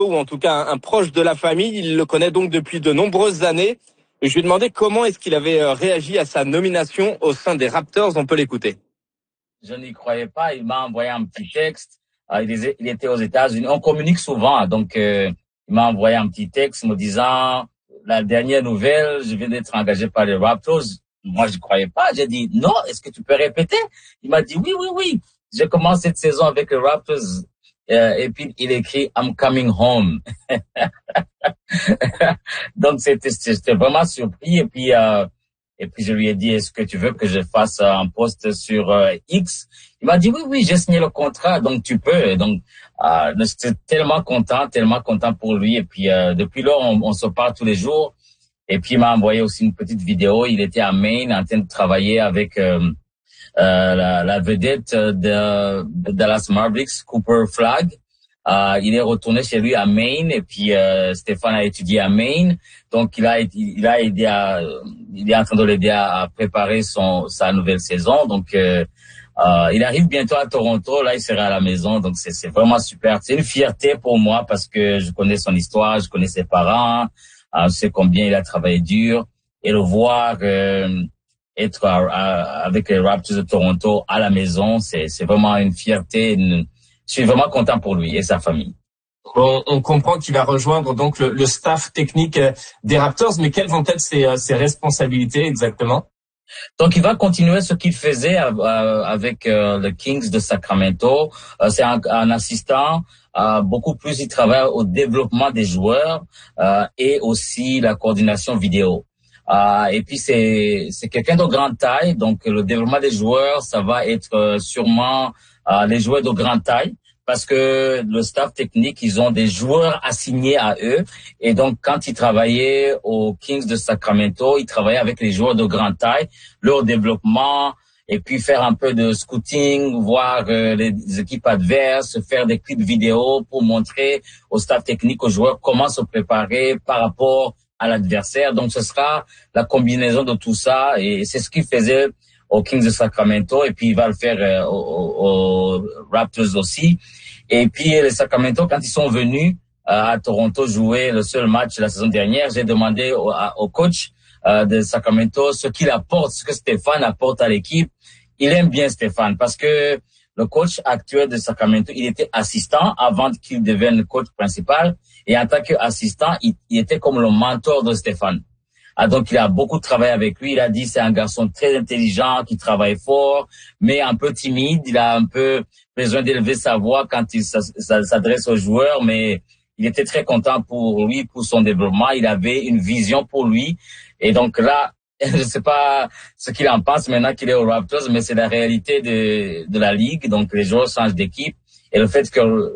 ou en tout cas un proche de la famille. Il le connaît donc depuis de nombreuses années. Je lui ai demandé comment est-ce qu'il avait réagi à sa nomination au sein des Raptors. On peut l'écouter. Je n'y croyais pas. Il m'a envoyé un petit texte. Il était aux États-Unis. On communique souvent, donc il m'a envoyé un petit texte me disant la dernière nouvelle, je viens d'être engagé par les Raptors. Moi, je ne croyais pas. J'ai dit non. Est-ce que tu peux répéter? Il m'a dit oui. J'ai commencé cette saison avec les Raptors. Et puis il écrit I'm coming home. Donc j'étais vraiment surpris et puis je lui ai dit est-ce que tu veux que je fasse un post sur X? Il m'a dit oui, j'ai signé le contrat donc tu peux. Et donc j'étais tellement content pour lui et puis depuis lors on se parle tous les jours et puis il m'a envoyé aussi une petite vidéo, il était à Maine en train de travailler avec la vedette de Dallas Mavericks, Cooper Flagg. Il est retourné chez lui à Maine et puis Stéphane a étudié à Maine, donc il est en train de l'aider à préparer sa nouvelle saison. Donc il arrive bientôt à Toronto, là il sera à la maison, donc c'est vraiment super. C'est une fierté pour moi parce que je connais son histoire, je connais ses parents, je sais combien il a travaillé dur et le voir être avec les Raptors de Toronto à la maison, c'est vraiment une fierté. Je suis vraiment content pour lui et sa famille. On comprend qu'il va rejoindre donc le staff technique des Raptors, mais quelles vont être ses responsabilités exactement? Donc, il va continuer ce qu'il faisait avec les Kings de Sacramento. C'est un assistant. Beaucoup plus, il travaille au développement des joueurs et aussi la coordination vidéo. Et puis c'est quelqu'un de grande taille, donc le développement des joueurs, ça va être sûrement les joueurs de grande taille, parce que le staff technique, ils ont des joueurs assignés à eux, et donc quand ils travaillaient aux Kings de Sacramento, ils travaillaient avec les joueurs de grande taille, leur développement, et puis faire un peu de scouting, voir les équipes adverses, faire des clips vidéo pour montrer au staff technique, aux joueurs, comment se préparer par rapport à l'adversaire. Donc, ce sera la combinaison de tout ça et c'est ce qu'il faisait aux Kings de Sacramento et puis il va le faire aux Raptors aussi. Et puis, les Sacramento, quand ils sont venus à Toronto jouer le seul match de la saison dernière, j'ai demandé au coach de Sacramento ce qu'il apporte, ce que Stéphane apporte à l'équipe. Il aime bien Stéphane parce que le coach actuel de Sacramento, il était assistant avant qu'il devienne le coach principal. Et en tant qu'assistant, il était comme le mentor de Stéphane. Donc, il a beaucoup travaillé avec lui. Il a dit c'est un garçon très intelligent, qui travaille fort, mais un peu timide. Il a un peu besoin d'élever sa voix quand il s'adresse aux joueurs, mais il était très content pour lui, pour son développement. Il avait une vision pour lui. Et donc là, je ne sais pas ce qu'il en pense maintenant qu'il est aux Raptors, mais c'est la réalité de la ligue. Donc, les joueurs changent d'équipe. Et le fait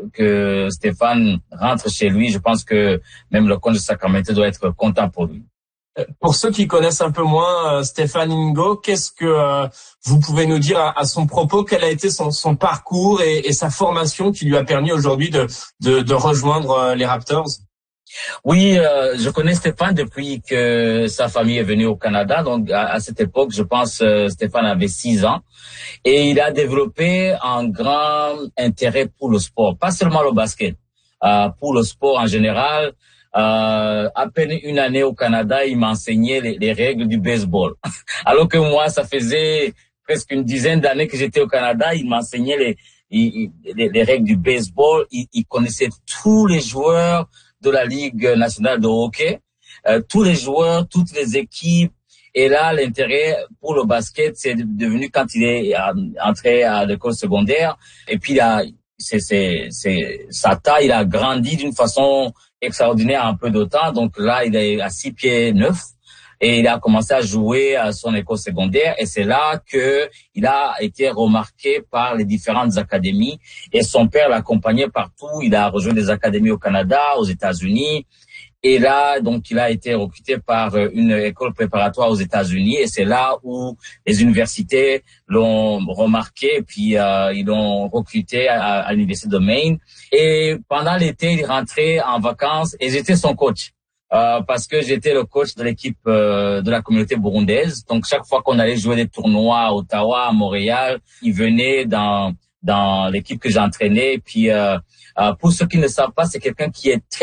que Stéphane rentre chez lui, je pense que même le coach de Sacramento doit être content pour lui. Pour ceux qui connaissent un peu moins Stéphane Ingo, qu'est-ce que vous pouvez nous dire à son propos? Quel a été son parcours et sa formation qui lui a permis aujourd'hui de rejoindre les Raptors? Oui, je connais Stéphane depuis que sa famille est venue au Canada. Donc, à cette époque, je pense Stéphane avait 6 ans. Et il a développé un grand intérêt pour le sport, pas seulement le basket, pour le sport en général. À peine une année au Canada, il m'enseignait les règles du baseball. Alors que moi, ça faisait presque une dizaine d'années que j'étais au Canada, il m'enseignait les règles du baseball. Il connaissait tous les joueurs de la Ligue nationale de hockey, tous les joueurs, toutes les équipes. Et là, l'intérêt pour le basket, c'est devenu quand il est entré à l'école secondaire. Et puis, sa taille, il a grandi d'une façon extraordinaire en peu de temps. Donc là, il est à 6 pieds 9 et il a commencé à jouer à son école secondaire. Et c'est là que il a été remarqué par les différentes académies. Et son père l'accompagnait partout. Il a rejoint des académies au Canada, aux États-Unis. Et là, donc, il a été recruté par une école préparatoire aux États-Unis. Et c'est là où les universités l'ont remarqué. Puis, ils l'ont recruté à l'université de Maine. Et pendant l'été, il rentrait en vacances et j'étais son coach. Parce que j'étais le coach de l'équipe de la communauté burundaise. Donc, chaque fois qu'on allait jouer des tournois à Ottawa, à Montréal, il venait dans l'équipe que j'entraînais. Puis, pour ceux qui ne savent pas, c'est quelqu'un qui est très